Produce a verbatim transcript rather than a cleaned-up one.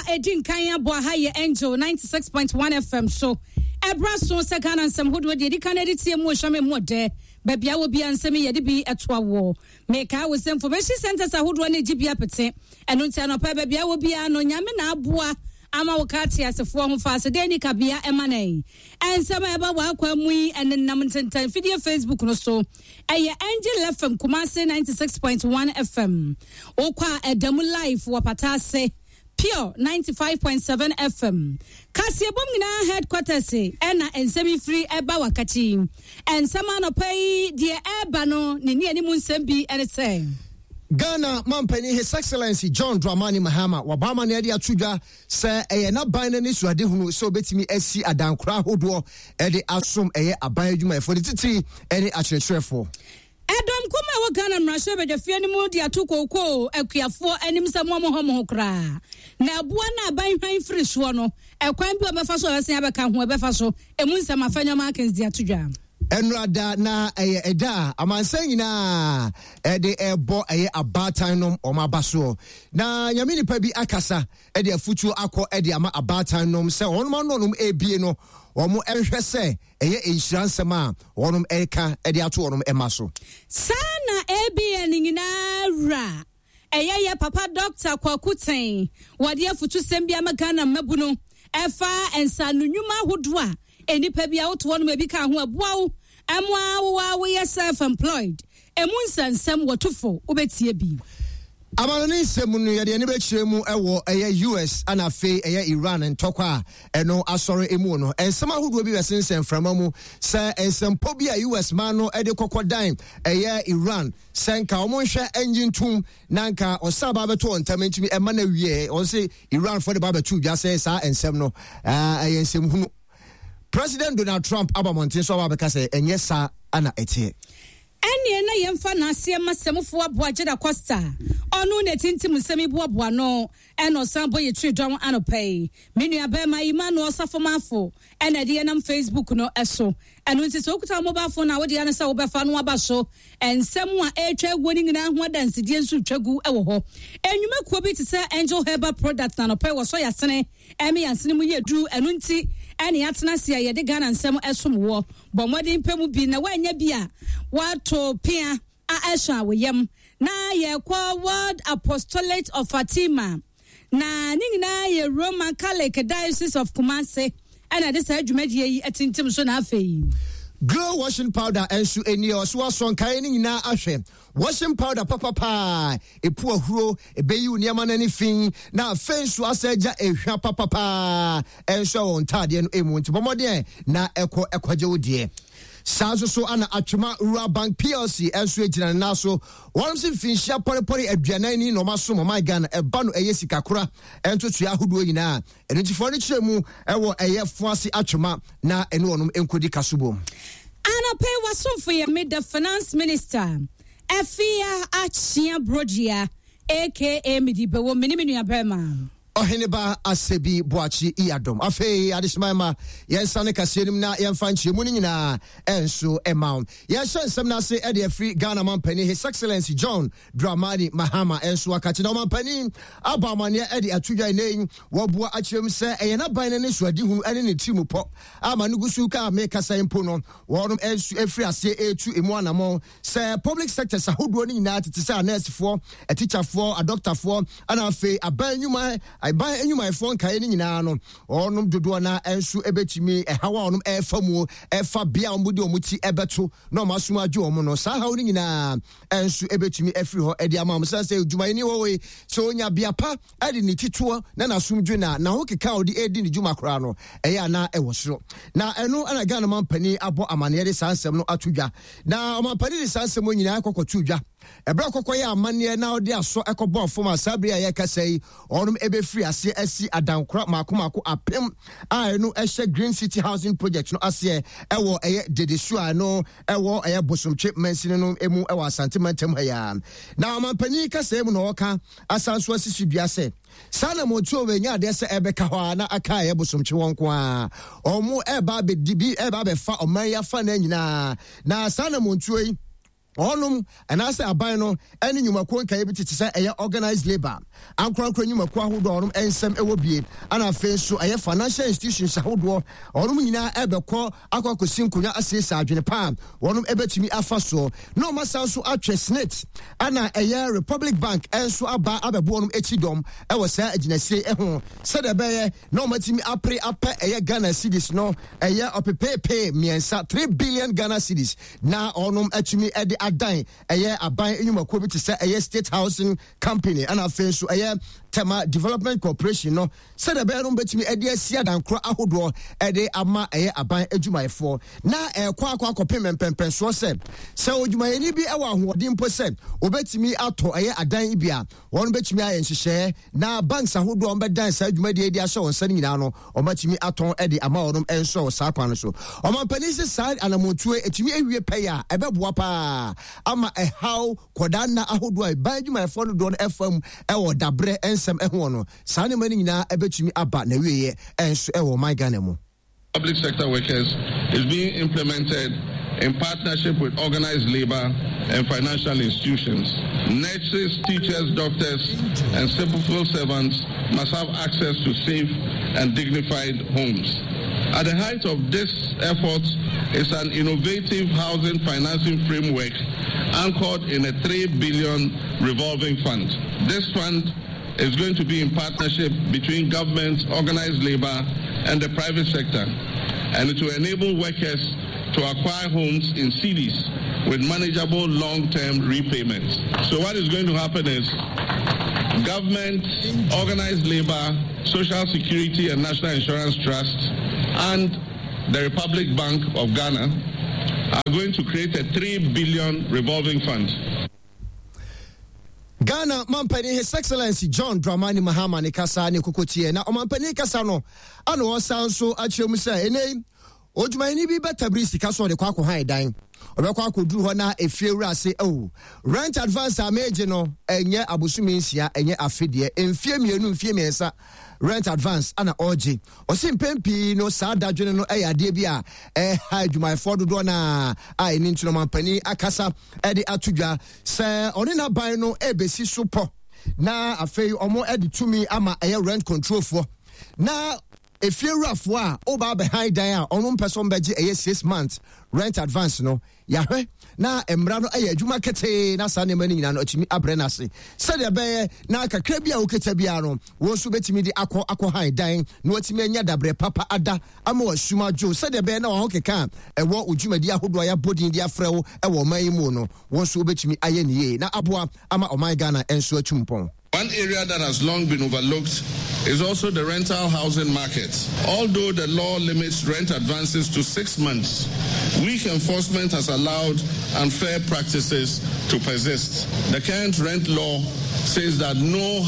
edin kan abo ha ye Angel ninety-six point one F M so ebra so second and some hodo de kan edit mu hwame mu de babia wo bia nsem ye de bi etoa wo meka wo information centers ahodo na gibia pete eno ntia no pa babia wo bia no nyame na aboa ama wakati asefo ho fa se de ni kabia emanai ensema eba wa kwa mu enenam ntentan video Facebook no so eye Angel F M Kumasi ninety-six point one F M okwa edam live wa patase Pure ninety-five point seven F M Kasiebom nyina headquarters ena ensemi free eba wakati ensema no pay de eba no ne ni ani mu nsem bi ene say Ghana Mampeni His Excellency John Dramani Mahama wabama ne ade atudwa se eye na ban ne suade hunu so betimi asi adankora hodo ede asom eye aban adwuma efo de titi ene akyerɛkyerɛfo Edom kuma wa Ghana mrashe bedefie ni mu di atukoko akuafo anim samo mo ho kra na aboa na aban hwan firi so no ekwan bi obefa so obesen abeka ho obefa so emu nsam afanya markets di atudwa Enrada na eye eda amansan nyina ede ebo eye abatan nom omabaso na nyame nipa bi akasa ede afutu akọ ede ama abatan nom se onum nonom ebie no omo ehwe se eye insurance ma onum eka ede ato onum emaso sana ebie nyina ra eye ye papa doctor Kwakuten wade afutu sembia magana mabu no efa ensa nunwuma hodo a enipa bia woto onum ebi ka ho aboa amwa wa we self employed emunsa nsem wotofo obetie bi Amanoni nsem no ye de ne be kyeremu ewo eye U S ana fe eye Iran ntokwa eno asore emu no ensem ahodo bi wesensen frama mu se ensempo bi a U S man no e de kokodan eye Iran senka omonhwe engine tum nanka osaba beto ntamentimi e ma na wie on say Iran for the babetu dwa say sa ensem no ah eye ensem hunu President Donald Trump abamontin so abeka say enye sa ana etie ene na yemfa na ase masemfo aboa Jeda Costa onu ne tintim semi boaboa no eno sambo ye tredom anopai menu abema imanu osafomafo ene de nam Facebook no eso eno nti so kuta mobile phone na wode ane sa wo befa no aba so ensemu a etwa gwoni ngina ho danse die nsu twagu ewo ho enwuma kuo bi te se Angel Herbal Product na no pai wo so yasene eme yansene mu ye duru eno nti ene atena se ye de Ghana nsem esom wo bomode mpemu bi na wanya bia wato pia a esha woyem na ye kwa World Apostolate of Fatima na ningina ye Roman Catholic Diocese of Kumasi ana de sa adwumadie yi atintim so na afei Glow washing powder ensu eni oso ason kan ni nyina ahwe washing powder papa pa epu ahuro ebeyi uniama na ni fin na fensu asaja ehwa papa pa ensu on tade no emu nti bomode na ekọ ekwaje wodie Sanso so ana atwema Rural Bank P L C enso ejina na so won se finhia porepore aduanan ni no maso mo my Ghana eba no eye sikakora ento tua ahodo nyina enitifo ne kyeremu ewo eye foase atwema na ene wonum enkodi kasubom ana pay wasomfo ye made the finance minister Efia Achia Brodia aka Midibewo miniminu abema Oheneba Asebi Boachi Iadom afei adesmaima yensane kasienim na yemfa nchiemu nyina enso emaun yensha nsem na se ede afri Ghana Mampani His Excellency John Dramani Mahama enso akati na Mampani abamane ede atudwa nei wobua achirem se eye na ban ne suadi hu ene ne timu po ama nugusu ka me kasa impo no wonum enso afri ase etu emu anamo se public sector sahodo ni nyina tete se nurse fo a teacher fo a doctor fo ana afei abanyuma I buy any my phone kaini nyina no onum dodo na ensu ebetimi ehawa onum efamu efa bia omudi omuti ebeto no masum adwo omo no sa hawo nyina ensu ebetimi efri ho edi amam sa se dwuma ni wo we so onya bia pa edi ni tituo na nasumdwe na na ho keka odi edi ni dwuma kora no eya na ewosoro na enu ana Ghana Mampani abo amane de sansem no atudwa na Mampani de sansem nyina akokotudwa ebra kokoye amane na odi aso ekobon foma sabria ye kasai onum ebe free ase asi adankora makomako apem a enu ehye Green City Housing Project no ase ewo eye dedesua no ewo eye bosomtwe mansini no emu ewo asante mantem haya na Mampani kasai mu no oka asanso asisudua se sana moto we nya de se ebeka ho na aka ye bosomtwe wonko a omo eba be dibi eba be fa oman ya fa na nyina na sana montuo yi Onum and as a abino any Numakon Kayabiti to say a organized labor. I'm cranking Numakwa Hudonum and some Ewobi and I face so a financial institutions Hudwo or Lumina Ebeko Aquacosim Kuna Assist Argent Palm, one ebe to me afaso, no Masansu actress net, and a year Republic Bank and so about Ababonum Echidom, I was said Genesi Ehon, said a bear, no Matimi Apre Apa a year Ghana cities, no a year of a pay pay me and sa three billion Ghana cities. Now onum etimi Eddie Adan, a year a buy in your to say a year state housing company, and I feel so a year Tema Development Corporation, no, said a bear bet me Eddie Sia dan Cro Ahodro, Eddie Ama a year a buy Ejumai for. Now a qua qua payment pen pen so said. So you may be a one who didn't percent, or bet me out to a year a dime ibia, one bet me I and share. Now banks are who do on bed dance, said you made the idea show on Sunny Nano, or bet me out on Eddie Amadum and so Sarpan so. On my Penisa side and a Montue, it's me a payer, a beb wapa. Ama a how Kodana Ahodwa, buy you my phone don F M, or Dabre and some Ehono. Sunny money now, I bet me about Newe and so my Ganemo. Public sector workers is being implemented in partnership with organized labor and financial institutions. Nurses, teachers, doctors, and civil servants must have access to safe and dignified homes. At the height of this effort is an innovative housing financing framework anchored in a three billion revolving fund. This fund is going to be in partnership between government, organized labor, and the private sector, and it will enable workers to acquire homes in cities with manageable long-term repayments. So what is going to happen is government, organized labor, Social Security and National Insurance Trust, and the Republic Bank of Ghana are going to create a three billion revolving fund. Ghana Mampani His Excellency John Dramani Mahama Nikasa ni kukutie na Omampani Kasano ano wasanso achemuse ene Ojumani bi betabri sika so de kwako han dan obekwa akoduru ho na efiewura ase o rent advance amage no enye abosumi nsia enye afedie emfie mienu mfie miensa rent advance ana oji osi mpempi no saa dadwene no eya de bia eh ha adwumai fodo do na ai ni ntino mampani akasa e de atudwa se oni na ban no ebesi so na afei omo e de tumi ama eye rent control for na if you're rough, wa, oba behind dia, on person beji a six months rent advance, no, Yahweh. Na embrano aye, Juma Kete, na Sunday morning, and Ochimi Abrenasi. Said a bear, na Kakrebia Uketabiano, was to bet me the aqua aqua high dying, no Timenia dabre, Papa Ada, Amo Shuma Joe, said a bear no hockey camp, and what would you media who do I put in their fro, a woman mono, wants to bet me aye, na Abua, Ama o my Ghana, and so chumpon. One area that has long been overlooked is also the rental housing market. Although the law limits rent advances to six months, weak enforcement has allowed unfair practices to persist. The current rent law says that no